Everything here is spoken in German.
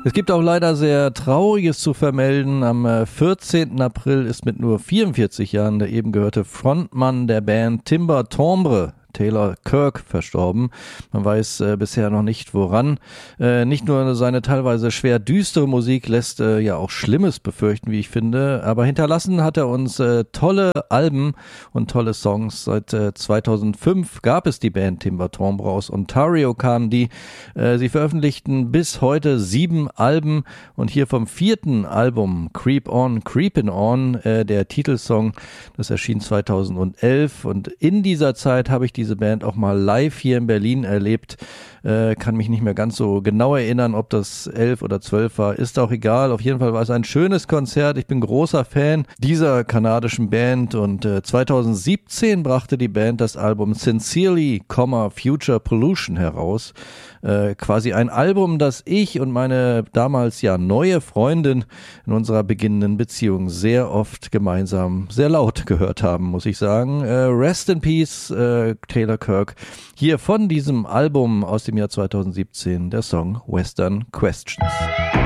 Es gibt auch leider sehr Trauriges zu vermelden. Am 14. April ist mit nur 44 Jahren der eben gehörte Frontmann der Band Timber Timbre, Taylor Kirk, verstorben. Man weiß bisher noch nicht woran. Nicht nur seine teilweise schwer düstere Musik lässt ja auch Schlimmes befürchten, wie ich finde, aber hinterlassen hat er uns tolle Alben und tolle Songs. Seit 2005 gab es die Band Timber Timbre, aus Ontario kamen die. Sie veröffentlichten bis heute 7 Alben und hier vom 4. Album Creep On, Creepin' On, der Titelsong, das erschien 2011 und in dieser Zeit habe ich diese Band auch mal live hier in Berlin erlebt. Kann mich nicht mehr ganz so genau erinnern, ob das 11 oder 12 war, ist auch egal. Auf jeden Fall war es ein schönes Konzert. Ich bin großer Fan dieser kanadischen Band und 2017 brachte die Band das Album Sincerely, Future Pollution heraus. Quasi ein Album, das ich und meine damals ja neue Freundin in unserer beginnenden Beziehung sehr oft gemeinsam sehr laut gehört haben, muss ich sagen. Rest in Peace, Taylor Kirk. Hier von diesem Album aus dem Jahr 2017 der Song Western Questions.